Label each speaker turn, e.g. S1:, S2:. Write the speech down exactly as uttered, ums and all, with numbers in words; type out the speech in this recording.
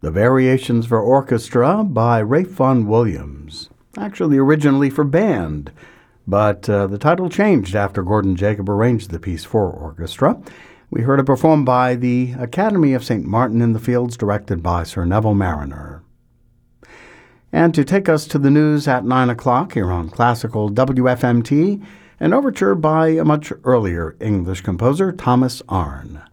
S1: The Variations for Orchestra by Ralph Vaughan Williams, actually originally for band, but uh, the title changed after Gordon Jacob arranged the piece for orchestra. We heard it performed by the Academy of Saint Martin in the Fields, directed by Sir Neville Marriner. And to take us to the news at nine o'clock here on Classical W F M T, an overture by a much earlier English composer, Thomas Arne.